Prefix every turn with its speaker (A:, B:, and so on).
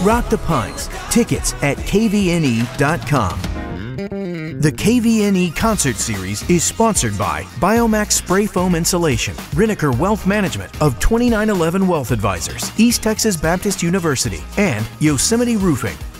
A: Rock the Pines. Tickets at kvne.com. The KVNE Concert Series is sponsored by Biomax Spray Foam Insulation, Riniker Wealth Management of 2911 Wealth Advisors, East Texas Baptist University, and Yosemite Roofing.